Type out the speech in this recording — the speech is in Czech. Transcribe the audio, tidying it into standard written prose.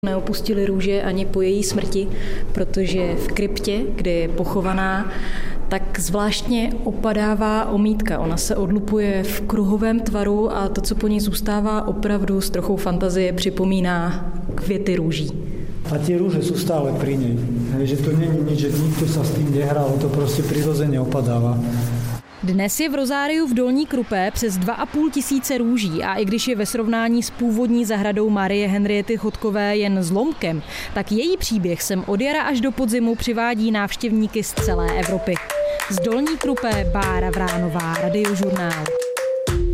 Neopustili růže ani po její smrti, protože v kryptě, kde je pochovaná, tak zvláštně opadává omítka. Ona se odlupuje v kruhovém tvaru a to, co po ní zůstává, opravdu s trochou fantazie připomíná květy růží. A tie rúže sú stále pri nej. Že to nie je nič, že nikto sa s tým nehral, to prostě prirodzene opadáva. Dnes je v rozáriu v Dolní Krupé přes 2,5 tisíce růží a i když je ve srovnání s původní zahradou Marie Henriety Chodkové jen zlomkem, tak její příběh sem od jara až do podzimu přivádí návštěvníky z celé Evropy. Z Dolní Krupé Bára Vránová, Radiožurnál.